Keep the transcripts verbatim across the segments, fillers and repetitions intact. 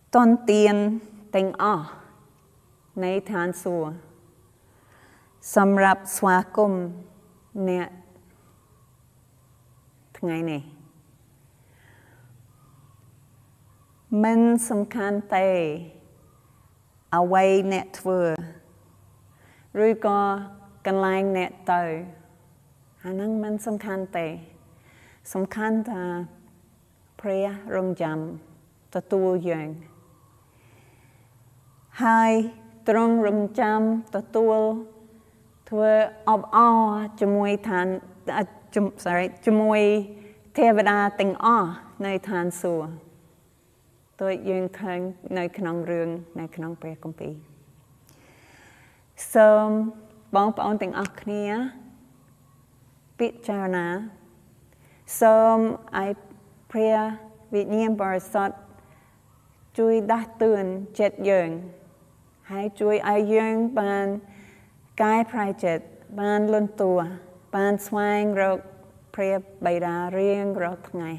ตอนเตียนเต็งอ้อในฐานสัวสำหรับสวากรมเนี่ยทั้งไงเนี่ยมันสำคัญแต่เอาไว้เน็ตเวอร์หรือก็กันไลน์เน็ตเตอร์อันนั้นมันสำคัญแต่สำคัญแต่เพรียรงจำตัวตัวอย่างให้ตรงรงจำตัวตัวทัวอบอ้อจมวยทานจม sorry จมวยเทวดาติงอ้อในทานสัวตัวยืนทางในขนมเรืองในขนมเปรียกมปีสมบองปอนติงอ้อนี้พิจารณาสมไอเปรียวิญญาณบริสุทธิ์ช่วยดักเตือนเจ็ดอย่างให้ช่วยไอยังบานกายพรายเจ็ดบานล้นตัวบานสวายรกเปรียบใบดาเรียงรกทั้งไง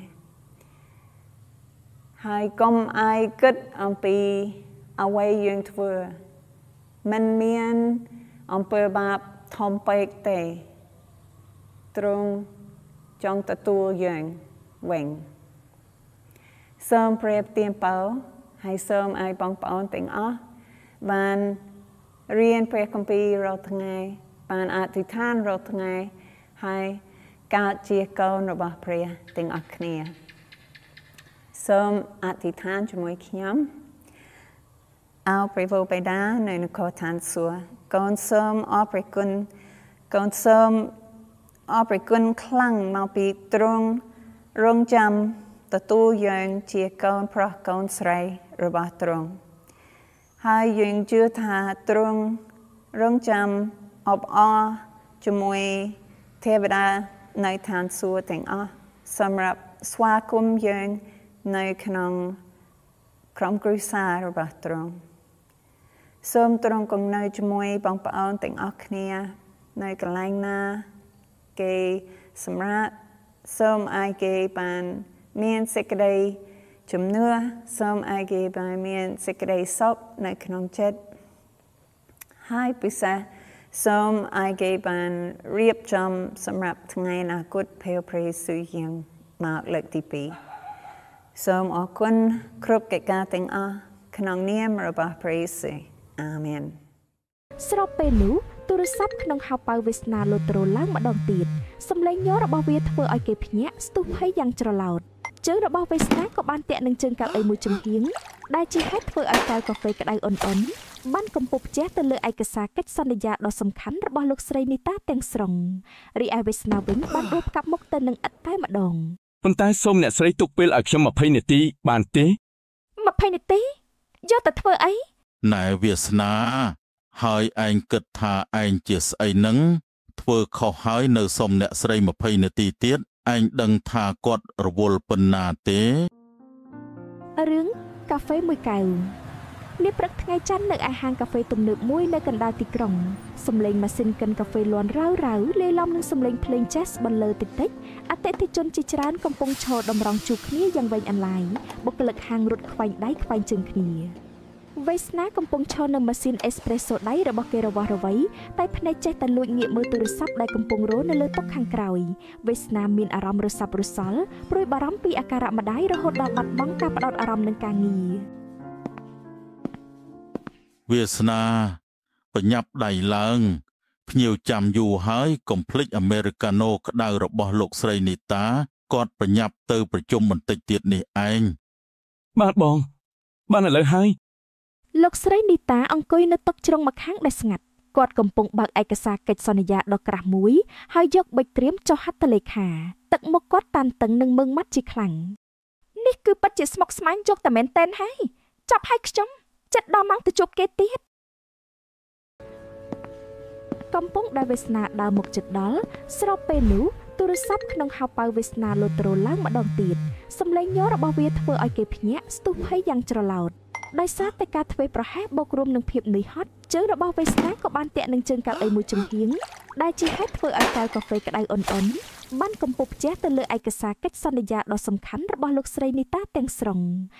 ให้กลมไอเกิดอันปีเอาไว้ยังทัวมันเมียนอันเปิดบาปทอมเปกเตตรงจงตะตัวอย่างแหว่งเสริมเปรียบเตรียมเป้าให้เสริมไอปองปอนติงอ้อบานเรียนเปรียบคัมภีร์เราทั้งไงบานอธิษฐานเราทั้งไงให้การเจียกอนរបស់ព្រះទាំងអស់គ្នាសូមអធិដ្ឋានជាមួយខ្ញុំអោព្រះវរបិតានៅនគរឋានសួគ៌កូនសូមអរព្រះគុណកូនសូមអរព្រះគុណខ្លាំងមកពីទ្រង់រងចាំទទួលយើងជាកូនប្រុសកូនស្រីរបស់ទ្រង់ហើយយើងជឿថាទ្រង់រងចាំអបអរជាមួយទេវតានៅឋានសួគ៌ទាំងអស់សម្រាប់ស្វាគមន៍យើងនៅក្នុងក្រុមគ្រួសាររបស់ទ្រង់សូមទ្រង់គង់នៅជាមួយបងប្អូនទាំងអស់គ្នានៅកន្លែងណាគេសម្រាប់សូមឲ្យគេបានមានសេចក្តីជំនឿសូមឲ្យគេបានមានសេចក្តីសុខនៅក្នុងចិត្តហើយពិសេសសូមឲ្យគេបានរៀបចំសម្រាប់ថ្ងៃអនាគតព្រះព្រះយេស៊ូវយ៉ាងមកលើកទីពីរសូមអរគុណគ្រប់កិច្ចការទាំងអស់ក្នុងនាមរបស់ព្រះយេស៊ូវអាមែនស្របពេលនោះទូរស័ព្ទក្នុងហៅប៉ៅវាសនាលូត្រូឡើងម្ដងទៀតសំឡេងញ័ររបស់វាធ្វើឲ្យគេភ្ញាក់ស្ទុះភ័យយ៉ាងច្រឡោតជើងរបស់វាសនាក៏បានតាក់នឹងជើងកៅអីមួយចំហៀងដែលជាហេតុធ្វើឲ្យកែវកាហ្វេក្តៅអ៊ុនៗបានកំពុះផ្ទះទៅលើឯកសារកិច្ចសន្យាដ៏សំខាន់របស់លោកស្រីនីតាទាំងស្រុងរីឯវាសនាវិញបានដួលផ្កាប់មុខទៅនឹងឥតតែម្ដងប៉ុន្តែសូមអ្នកស្រីទុកពេលឲ្យខ្ញុំยี่สิบនាទីបានទេยี่สิบនាទីយកទៅធ្វើអីណែវាសនាហើយឯងគិតថាឯងជាស្អីនឹងធ្វើខុសហើយនៅសុំអ្នកស្រីยี่สิบនាទីទៀតឯងដឹងថាគាត់រវល់ប៉ុណ្ណាទេរឿងកាហ្វេមួយកែវនេះព្រឹកថ្ងៃច័ន្ទនៅឯហាងកាហ្វេទំនើបមួយនៅកណ្ដាលទីក្រុងសំឡេងម៉ាស៊ីនកិនកាហ្វេលាន់រ៉ៅរ៉ៅលាយឡំនឹងសំឡេងភ្លេង Jazz បន្លឺតិចតិចអតិថិជនជាច្រើនកំពុងឈរតម្រង់ជួរគ្នាយ៉ាងវែងអន្លាយបុគ្គលិកហាងរត់ខ្វែងដៃខ្វែងជើងគ្នាវេស្នាកំពុងឈរនៅម៉ាស៊ីនអេស្ប្រេសូដៃរបស់គេរវល់រវៃតែភ្នែកចេះតែលួចងាកមើលទូរស័ព្ទដែលកំពុងរោនៅលើតុខាងក្រោយវេស្នាមានអារម្មណ៍រស័ព្ទរសល់ព្រួយបារម្ភពីអាការៈម្ដាយរហូតដល់បាត់បង់ការផ្ដោតអារម្មណ៍នឹងការងារវាសនាបញ្ញាប់ដៃឡើងភ្ញៀវចាំយូរហើយកុំភ្លេចអាមេរិកាណូក្តៅរបស់លោកស្រីនីតាគាត់បញ្ញាប់ទៅប្រជុំបន្តិចទៀតនេះឯងបាទបងបានឥឡូវហើយលោកស្រីនីតាអង្គុយនៅតុជ្រុងម្ខាងដែលស្ងាត់គាត់កំពុងបើកឯកសារកិច្ចសន្យាដ៏ក្រាស់មួយហើយយកប៊ិចត្រៀមចុះហត្ថលេខាទឹកមុខគាត់តានតឹងនិងមើងម៉ាត់ជាខ្លាំងនេះគឺពិតជាស្មុគស្មាញយកតែមែនតែនហើយចាប់ឲ្យខ្ញុំចិត្តដល់ម៉ោងទៅជួបគេទៀតកំពុងដែលវាសនាដើរមុខជិតដល់ស្របពេលនោះទូរស័ព្ទក្នុងហៅប៉ៅវាសនាលូត្រូឡើងម្ដងទៀតសំឡេងញ័ររបស់វាធ្វើឲ្យគេភ្ញាក់ស្ទុះភ័យយ៉ាងច្រឡោតដោយសារតែការធ្វេសប្រហែសបូករួមនឹងភាពនឿយហត់ជើងរបស់វាសនាក៏បានតាក់នឹងជើងកៅអីមួយចំហៀងដែលជាហេតុធ្វើឲ្យកែវកាហ្វេក្តៅអ៊ុនៗបានកំពុះផ្ទះទៅលើឯកសារកិច្ចសន្យាដ៏សំខាន់របស់លោកស្រីនីតាទាំងស្រុង